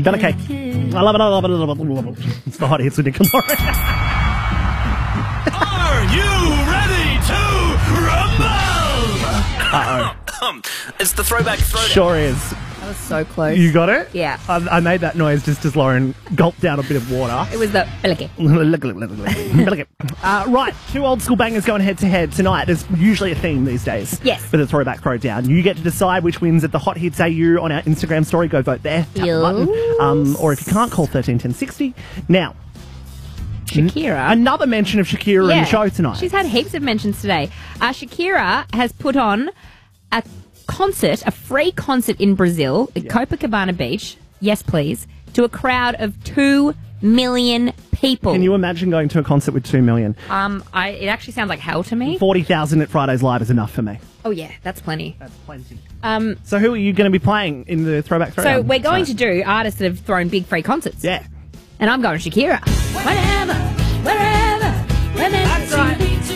Bellick. I love it, I love it, I love it, I love it. It's the hot hits with Nick and Lauren. Are you ready to rumble? Uh-oh. It's the throwback throwdown. Sure is. That was so close. You got it? Yeah. I made that noise just as Lauren gulped down a bit of water. It was the Bellick. Right, two old school bangers going head to head tonight. There's usually a theme these days. Yes. For the throwback throwdown. You get to decide which wins at the Hot Hits AU on our Instagram story. Go vote there. Tap the button. Or if you can't, call 131060. Now, Shakira. Another mention of Shakira in the show tonight. She's had heaps of mentions today. Shakira has put on a concert, a free concert in Brazil at Copacabana Beach. Yes, please. To a crowd of 2 million people. Can you imagine going to a concert with 2 million? It actually sounds like hell to me. 40,000 at Fridays Live is enough for me. Oh yeah, that's plenty. That's plenty. So who are you going to be playing in the throwback throwdown? So we're going to do artists that have thrown big free concerts. Yeah. And I'm going Shakira. Whenever, wherever, whenever. That's right.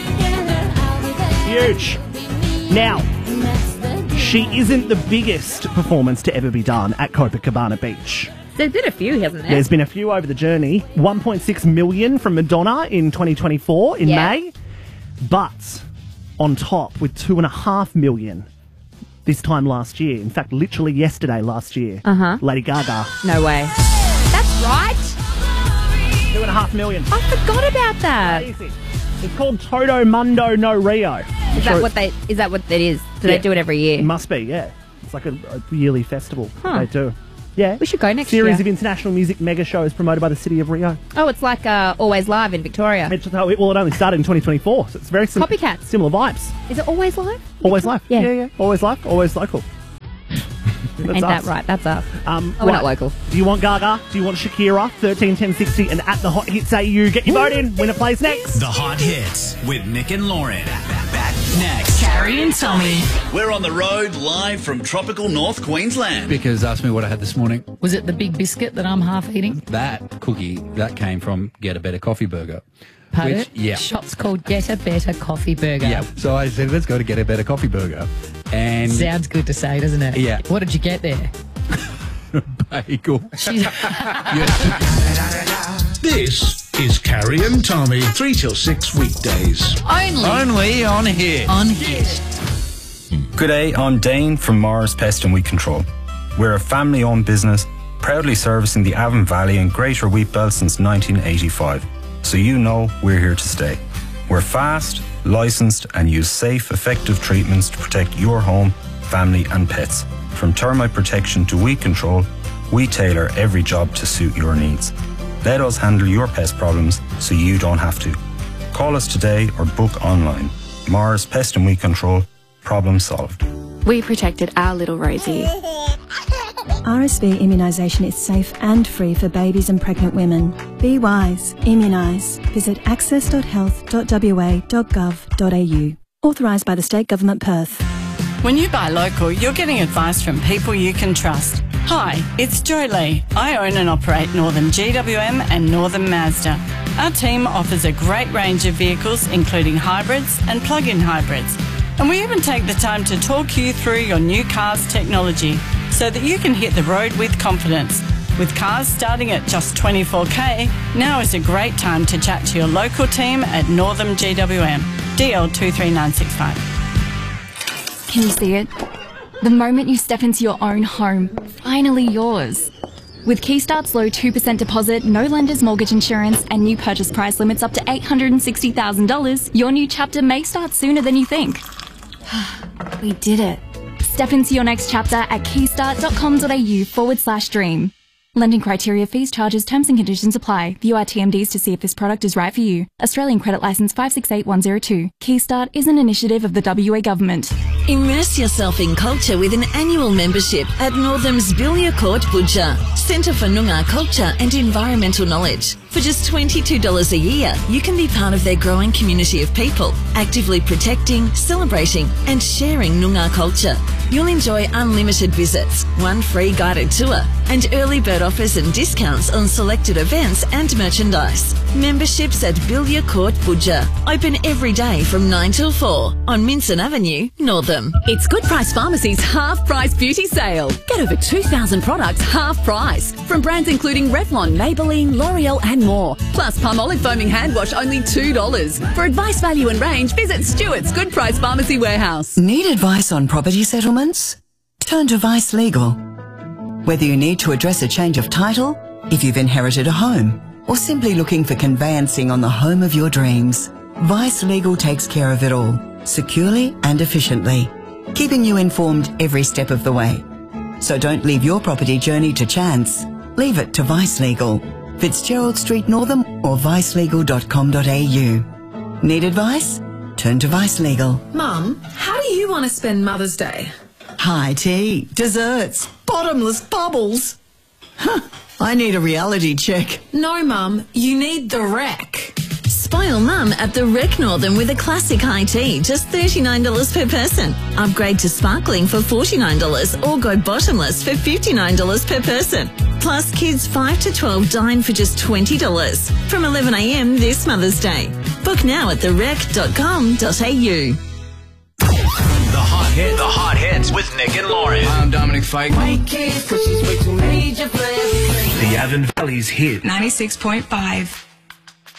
Huge. Now, she isn't the biggest performance to ever be done at Copacabana Beach. There's been a few, hasn't there? There's been a few over the journey. 1.6 million from Madonna in 2024 in May. But on top with 2.5 million this time last year. In fact, literally yesterday last year. Lady Gaga. No way. That's right. 2.5 million. I forgot about that. Crazy. It's called Todo Mundo No Rio. Is that what it is? Do they do it every year? It must be, yeah. It's like a yearly festival. They do. Yeah. We should go next year. Series of international music mega shows promoted by the city of Rio. Oh, it's like Always Live in Victoria. It only started in 2024, so it's very Copycat. Similar vibes. Is it Always Live? Always Live. Yeah. Yeah. Always Live, always local. Ain't that right? That's us. We're not local. Do you want Gaga? Do you want Shakira? 131060 and at the Hot Hits AU. Get your vote in. Winner plays next. The Hot Hits with Nick and Lauren. Back next. Carrie and Tommy. We're on the road live from tropical North Queensland. Because asked me what I had this morning. Was it the big biscuit that I'm half eating? That cookie, that came from Get a Better Coffee Burger. Pardon? Yeah. Shop's called Get a Better Coffee Burger. Yeah. So I said, let's go to Get a Better Coffee Burger. And sounds good to say, doesn't it? Yeah. What did you get there? Bagel. This is Carrie and Tommy, 3 till 6 weekdays. Only on Hit. On Hit. G'day, I'm Dane from Mars Pest and Weed Control. We're a family-owned business, proudly servicing the Avon Valley and Greater Wheatbelt since 1985. So you know we're here to stay. We're fast, licensed and use safe, effective treatments to protect your home, family and pets. From termite protection to weed control, we tailor every job to suit your needs. Let us handle your pest problems so you don't have to. Call us today or book online. Mars Pest and Weed Control, problem solved. We protected our little Rosie. RSV immunisation is safe and free for babies and pregnant women. Be wise. Immunise. Visit access.health.wa.gov.au. Authorised by the State Government Perth. When you buy local, you're getting advice from people you can trust. Hi, it's Jo Lee. I own and operate Northern GWM and Northern Mazda. Our team offers a great range of vehicles, including hybrids and plug-in hybrids. And we even take the time to talk you through your new car's technology so that you can hit the road with confidence. With cars starting at just $24,000, now is a great time to chat to your local team at Northern GWM, DL 23965. Can you see it? The moment you step into your own home, finally yours. With Keystart's low 2% deposit, no lender's mortgage insurance, and new purchase price limits up to $860,000, your new chapter may start sooner than you think. We did it. Step into your next chapter at keystart.com.au/dream. Lending criteria, fees, charges, terms and conditions apply. View our TMDs to see if this product is right for you. Australian Credit Licence 568102. Keystart is an initiative of the WA Government. Immerse yourself in culture with an annual membership at Northam's Billia Court Butcher, Centre for Noongar Culture and Environmental Knowledge. For just $22 a year, you can be part of their growing community of people, actively protecting, celebrating and sharing Noongar culture. You'll enjoy unlimited visits, one free guided tour and early bird offers and discounts on selected events and merchandise. Memberships at Bilya Court Budja. Open every day from 9 till 4 on Minson Avenue, Northam. It's Good Price Pharmacy's half-price beauty sale. Get over 2,000 products half price from brands including Revlon, Maybelline, L'Oreal and more. Plus Palmolive Foaming Hand Wash only $2. For advice, value and range, visit Stewart's Good Price Pharmacy Warehouse. Need advice on property settlements? Turn to Vice Legal. Whether you need to address a change of title, if you've inherited a home, or simply looking for conveyancing on the home of your dreams, Vice Legal takes care of it all, securely and efficiently, keeping you informed every step of the way. So don't leave your property journey to chance. Leave it to Vice Legal. Fitzgerald Street, Northam or vicelegal.com.au. Need advice? Turn to Vice Legal. Mum, how do you want to spend Mother's Day? High tea, desserts, bottomless bubbles. I need a reality check. No, Mum, you need the Rec. Spoil Mum at the Rec Northam with a classic high tea, just $39 per person. Upgrade to sparkling for $49 or go bottomless for $59 per person. Plus kids 5 to 12 dine for just $20 from 11 a.m. this Mother's Day. Book now at therec.com.au. The hot hits with Nick and Lauren. I'm Dominic Fike. The Avon Valley's hit 96.5.